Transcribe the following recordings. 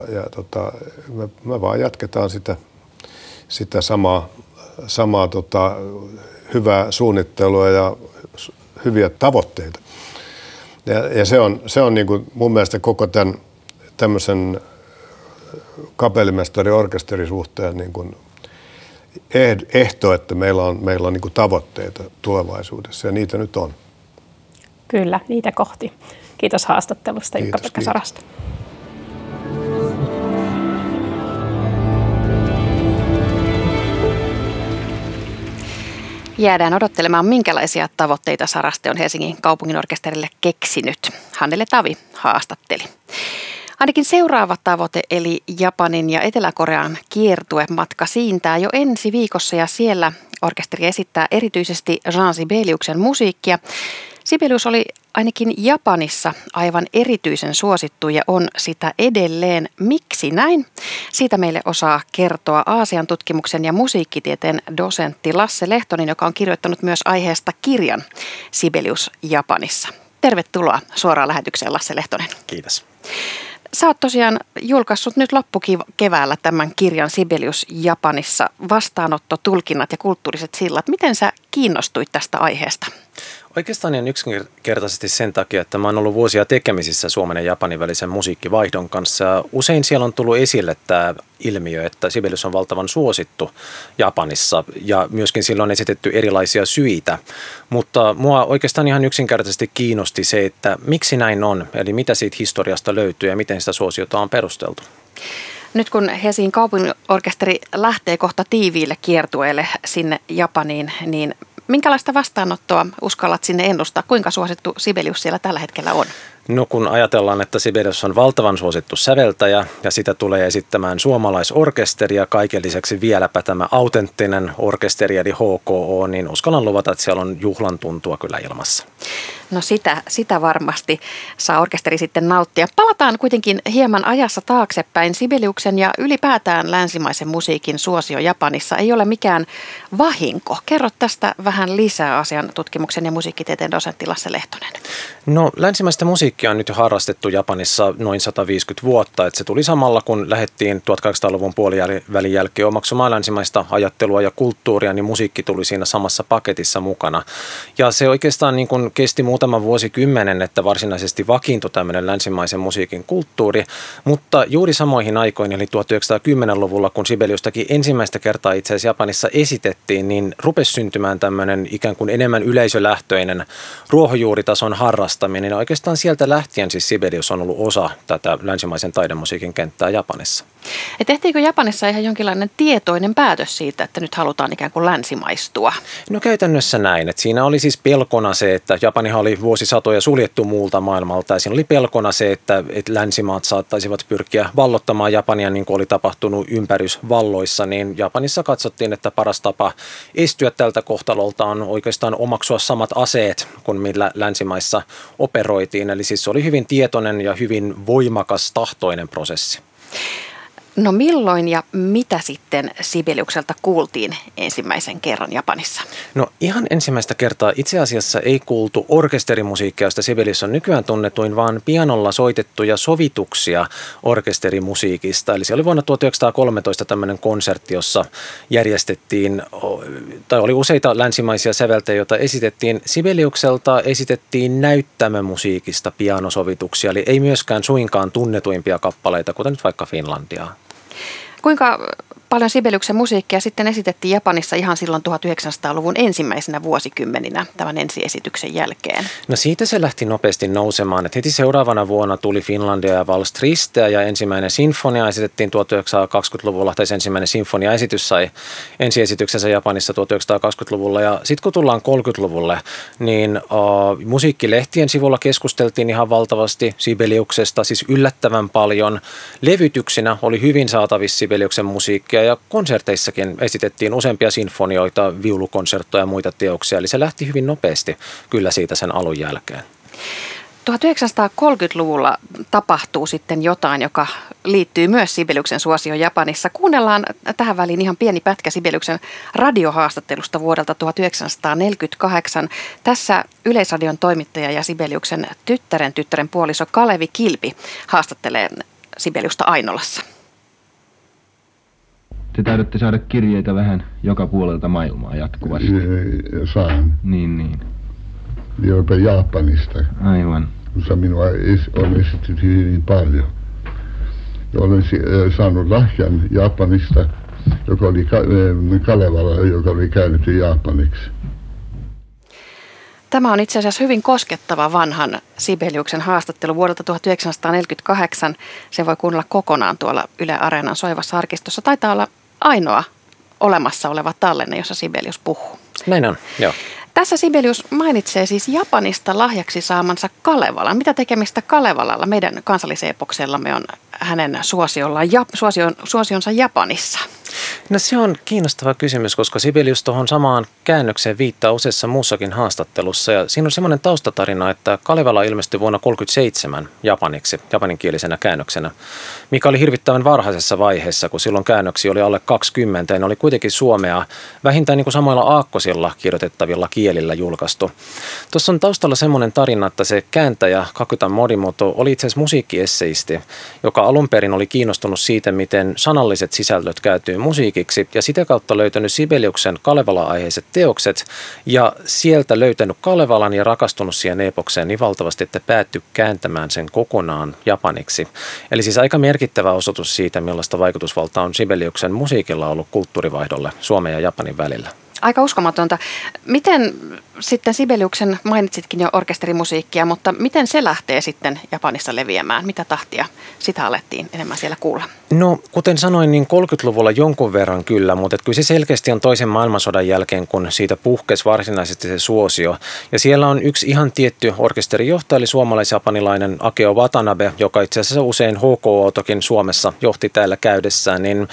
Ja me vaan jatketaan sitä samaa hyvää suunnittelua ja hyviä tavoitteita. Ja se on niin kuin mun mielestä koko tämän tämmöisen kapellimestari-orkesterisuhteen niin kuin ehto, että meillä on niin kuin tavoitteita tulevaisuudessa, ja niitä nyt on. Kyllä, niitä kohti. Kiitos haastattelusta, Jukka-Pekka Sarasto. Jäädään odottelemaan, minkälaisia tavoitteita Saraste on Helsingin kaupunginorkesterille keksinyt. Hannele Tavi haastatteli. Ainakin seuraava tavoite, eli Japanin ja Etelä-Korean kiertuematka, siintää jo ensi viikossa, ja siellä orkesteri esittää erityisesti Jean Sibeliuksen musiikkia. Sibelius oli ainakin Japanissa aivan erityisen suosittu ja on sitä edelleen. Miksi näin? Siitä meille osaa kertoa Aasian tutkimuksen ja musiikkitieteen dosentti Lasse Lehtonen, joka on kirjoittanut myös aiheesta kirjan Sibelius Japanissa. Tervetuloa suoraan lähetykseen, Lasse Lehtonen. Kiitos. Sä oot tosiaan julkaissut nyt loppukeväällä tämän kirjan Sibelius Japanissa, vastaanotto, tulkinnat ja kulttuuriset sillat. Miten sä kiinnostuit tästä aiheesta? Oikeastaan ihan yksinkertaisesti sen takia, että mä oon ollut vuosia tekemisissä Suomen ja Japanin välisen musiikkivaihdon kanssa. Usein siellä on tullut esille tämä ilmiö, että Sibelius on valtavan suosittu Japanissa, ja myöskin silloin on esitetty erilaisia syitä. Mutta mua oikeastaan ihan yksinkertaisesti kiinnosti se, että miksi näin on, eli mitä siitä historiasta löytyy ja miten sitä suosiota on perusteltu. Nyt kun Helsingin kaupunginorkesteri lähtee kohta tiiviille kiertueelle sinne Japaniin, niin minkälaista vastaanottoa uskallat sinne ennustaa? Kuinka suosittu Sibelius siellä tällä hetkellä on? No kun ajatellaan, että Sibelius on valtavan suosittu säveltäjä ja sitä tulee esittämään suomalaisorkesteri ja kaiken lisäksi vieläpä tämä autenttinen orkesteri eli HKO, niin uskallan luvata, että siellä on juhlan tuntua kyllä ilmassa. No sitä varmasti saa orkesteri sitten nauttia. Palataan kuitenkin hieman ajassa taaksepäin. Sibeliuksen ja ylipäätään länsimaisen musiikin suosio Japanissa ei ole mikään vahinko. Kerro tästä vähän lisää Aasian tutkimuksen ja musiikkitieteen dosentti Lasse Lehtonen. No länsimaista musiikkia on nyt jo harrastettu Japanissa noin 150 vuotta. Että se tuli samalla, kun lähdettiin 1800-luvun puolivälin jälkeen omaksumaan länsimaista ajattelua ja kulttuuria, niin musiikki tuli siinä samassa paketissa mukana. Ja se oikeastaan niin kuin kesti muutaman vuosikymmenen, että varsinaisesti vakiintui tämmöinen länsimaisen musiikin kulttuuri, mutta juuri samoihin aikoihin, eli 1910-luvulla, kun Sibeliustakin ensimmäistä kertaa itse asiassa Japanissa esitettiin, niin rupesi syntymään tämmöinen ikään kuin enemmän yleisölähtöinen ruohonjuuritason harrastaminen. Ja oikeastaan sieltä lähtien siis Sibelius on ollut osa tätä länsimaisen taidemusiikin kenttää Japanissa. Ja tehtiinkö Japanissa ihan jonkinlainen tietoinen päätös siitä, että nyt halutaan ikään kuin länsimaistua? No käytännössä näin, että siinä oli siis pelkona se, että Japanihan oli vuosisatoja suljettu muulta maailmalta, ja siinä oli pelkona se, että länsimaat saattaisivat pyrkiä vallottamaan Japania niin kuin oli tapahtunut ympärysvalloissa, niin Japanissa katsottiin, että paras tapa estyä tältä kohtalolta on oikeastaan omaksua samat aseet kuin millä länsimaissa operoitiin, eli siis se oli hyvin tietoinen ja hyvin voimakas tahtoinen prosessi. No milloin ja mitä sitten Sibeliukselta kuultiin ensimmäisen kerran Japanissa? No ihan ensimmäistä kertaa itse asiassa ei kuultu orkesterimusiikkia, josta Sibelius on nykyään tunnetuin, vaan pianolla soitettuja sovituksia orkesterimusiikista. Eli se oli vuonna 1913 tämmöinen konsertti, jossa järjestettiin, tai oli useita länsimaisia säveltäjiä, joita esitettiin. Sibeliukselta esitettiin näyttämömusiikista pianosovituksia, eli ei myöskään suinkaan tunnetuimpia kappaleita, kuten nyt vaikka Finlandiaa. Kuinka paljon Sibeliuksen musiikkia sitten esitettiin Japanissa ihan silloin 1900-luvun ensimmäisenä vuosikymmeninä tämän ensiesityksen jälkeen? No siitä se lähti nopeasti nousemaan. Että heti seuraavana vuonna tuli Finlandia ja Vals Tristea ja ensimmäinen sinfonia esitettiin 1920-luvulla, tai ensimmäinen sinfoniaesitys sai ensiesityksensä Japanissa 1920-luvulla. Ja sitten kun tullaan 30-luvulle, niin musiikkilehtien sivulla keskusteltiin ihan valtavasti Sibeliuksesta, siis yllättävän paljon. Levytyksinä oli hyvin saatavissa Sibeliuksen musiikkia, ja konserteissakin esitettiin useampia sinfonioita, viulukonserttoja ja muita teoksia, eli se lähti hyvin nopeasti kyllä siitä sen alun jälkeen. 1930-luvulla tapahtuu sitten jotain, joka liittyy myös Sibeliuksen suosioon Japanissa. Kuunnellaan tähän väliin ihan pieni pätkä Sibeliuksen radiohaastattelusta vuodelta 1948. Tässä Yleisradion toimittaja ja Sibeliuksen tyttären puoliso Kalevi Kilpi haastattelee Sibeliusta Ainolassa. Te taidatte saada kirjeitä vähän joka puolelta maailmaa jatkuvasti. Saan. Niin. Jopa Japanista. Aivan. Koska minua on esitetty hyvin paljon. Olen saanut lahjan Japanista, joka oli Kalevala, joka oli käännetty japaniksi. Tämä on itse asiassa hyvin koskettava vanhan Sibeliuksen haastattelu vuodelta 1948. Se voi kuunnella kokonaan tuolla Yle Areenan soivassa arkistossa. Taitaa olla ainoa olemassa oleva tallenne, jossa Sibelius puhuu. Näin on, joo. Tässä Sibelius mainitsee siis Japanista lahjaksi saamansa Kalevalan. Mitä tekemistä Kalevalalla meidän kansalliseepoksellamme on hänen suosionsa Japanissa? No se on kiinnostava kysymys, koska Sibelius tuohon samaan käännökseen viittaa useassa muussakin haastattelussa. Ja siinä on semmoinen taustatarina, että Kalevala ilmestyi vuonna 1937 japaniksi, japaninkielisenä käännöksenä, mikä oli hirvittävän varhaisessa vaiheessa, kun silloin käännöksiä oli alle 20 ja ne oli kuitenkin suomea vähintään niin kuin samoilla aakkosilla kirjoitettavilla kielillä julkaistu. Tuossa on taustalla semmoinen tarina, että se kääntäjä Kakuta Morimoto oli itse asiassa musiikkiesseisti, joka alun perin oli kiinnostunut siitä, miten sanalliset sisällöt käytyy musiikiksi ja sitä kautta löytänyt Sibeliuksen Kalevala-aiheiset teokset ja sieltä löytänyt Kalevalan ja rakastunut siihen epokseen niin valtavasti, että päättyi kääntämään sen kokonaan japaniksi. Eli siis aika merkittävä osoitus siitä, millaista vaikutusvaltaa on Sibeliuksen musiikilla ollut kulttuurivaihdolle Suomen ja Japanin välillä. Aika uskomatonta. Miten sitten Sibeliuksen, mainitsitkin jo orkesterimusiikkia, mutta miten se lähtee sitten Japanissa leviämään? Mitä tahtia sitä alettiin enemmän siellä kuulla? No, kuten sanoin, niin 30-luvulla jonkun verran kyllä, mutta kyllä se selkeästi on toisen maailmansodan jälkeen, kun siitä puhkesi varsinaisesti se suosio. Ja siellä on yksi ihan tietty orkesterijohtaja, eli suomalais-japanilainen Akeo Watanabe, joka itse asiassa usein HKO:takin Suomessa johti täällä käydessään, niin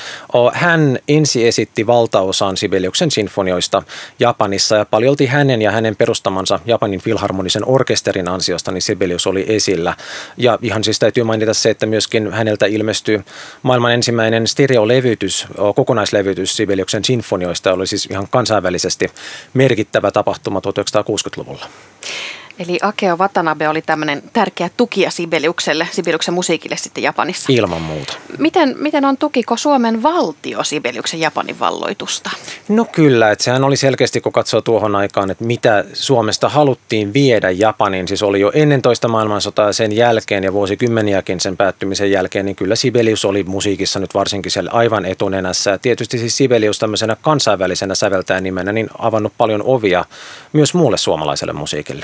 hän ensi esitti valtaosan Sibeliuksen sinfonioista Japanissa ja paljolti hänen ja hänen perustamansa Japanin filharmonisen orkesterin ansiosta niin Sibelius oli esillä. Ja ihan siis täytyy mainita se, että myöskin häneltä ilmestyi maailman ensimmäinen stereolevytys, kokonaislevytys Sibeliuksen sinfonioista, oli siis ihan kansainvälisesti merkittävä tapahtuma 1960-luvulla. Eli Akeo Watanabe oli tämmöinen tärkeä tukija Sibeliuksen musiikille sitten Japanissa. Ilman muuta. Miten tukiko Suomen valtio Sibeliuksen Japanin valloitusta? No kyllä, että sehän oli selkeästi, kun katsoo tuohon aikaan, että mitä Suomesta haluttiin viedä Japaniin. Siis oli jo ennen toista maailmansotaa ja sen jälkeen ja vuosikymmeniäkin sen päättymisen jälkeen, niin kyllä Sibelius oli musiikissa nyt varsinkin siellä aivan etunenässä. Ja tietysti siis Sibelius tämmöisenä kansainvälisenä säveltäjän nimenä niin avannut paljon ovia myös muulle suomalaiselle musiikille.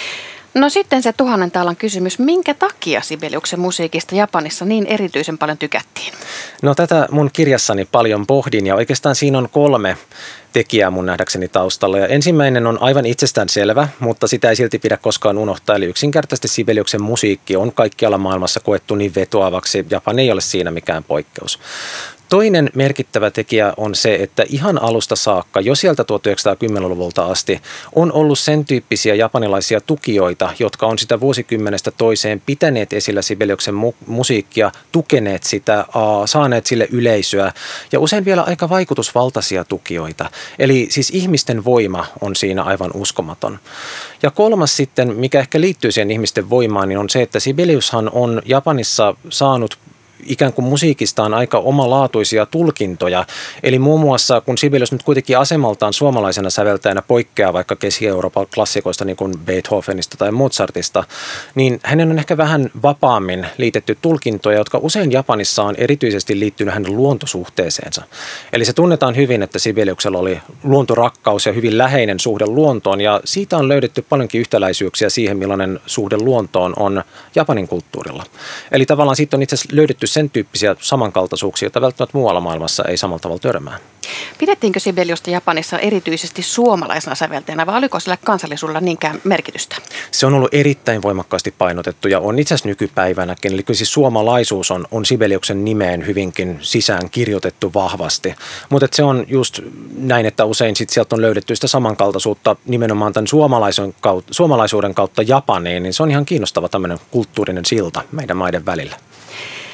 No sitten se 1000 taalan kysymys. Minkä takia Sibeliuksen musiikista Japanissa niin erityisen paljon tykättiin? No tätä mun kirjassani paljon pohdin ja oikeastaan siinä on 3 tekijää mun nähdäkseni taustalla. Ja ensimmäinen on aivan itsestäänselvä, mutta sitä ei silti pidä koskaan unohtaa. Eli yksinkertaisesti Sibeliuksen musiikki on kaikkialla maailmassa koettu niin vetoavaksi. Japani ei ole siinä mikään poikkeus. Toinen merkittävä tekijä on se, että ihan alusta saakka, jo sieltä 1910-luvulta asti, on ollut sen tyyppisiä japanilaisia tukijoita, jotka on sitä vuosikymmenestä toiseen pitäneet esillä Sibeliuksen musiikkia, tukeneet sitä, saaneet sille yleisöä ja usein vielä aika vaikutusvaltaisia tukijoita. Eli siis ihmisten voima on siinä aivan uskomaton. Ja 3. sitten, mikä ehkä liittyy siihen ihmisten voimaan, niin on se, että Sibeliushan on Japanissa saanut ikään kuin musiikistaan aika omalaatuisia tulkintoja. Eli muun muassa, kun Sibelius nyt kuitenkin asemaltaan suomalaisena säveltäjänä poikkeaa vaikka Keski-Euroopan klassikoista, niin kuin Beethovenista tai Mozartista, niin hänen on ehkä vähän vapaammin liitetty tulkintoja, jotka usein Japanissa on erityisesti liittynyt hänen luontosuhteeseensa. Eli se tunnetaan hyvin, että Sibeliuksella oli luontorakkaus ja hyvin läheinen suhde luontoon, ja siitä on löydetty paljonkin yhtäläisyyksiä siihen, millainen suhde luontoon on Japanin kulttuurilla. Eli tavallaan siitä on itse asiassa löydetty sen tyyppisiä samankaltaisuuksia, joita välttämättä muualla maailmassa ei samalla tavalla törmää. Pidettiinkö Sibeliusta Japanissa erityisesti suomalaisena säveltäjänä vai oliko sillä kansallisuudella niinkään merkitystä? Se on ollut erittäin voimakkaasti painotettu ja on itse asiassa nykypäivänäkin. Eli kyllä siis suomalaisuus on Sibeliuksen nimeen hyvinkin sisään kirjoitettu vahvasti. Mutta se on näin, että usein sit sieltä on löydetty sitä samankaltaisuutta nimenomaan tämän suomalaisuuden kautta Japaniin. Niin se on ihan kiinnostava tämmöinen kulttuurinen silta meidän maiden välillä.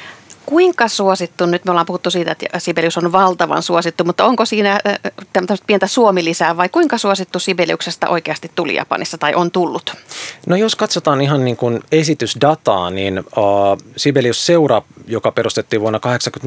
Kuinka suosittu, nyt me ollaan puhuttu siitä, että Sibelius on valtavan suosittu, mutta onko siinä tämmöistä pientä Suomi-lisää vai kuinka suosittu Sibeliuksesta oikeasti tuli Japanissa tai on tullut? No jos katsotaan ihan niin kuin esitysdataa, niin Sibelius-seura, joka perustettiin vuonna 1984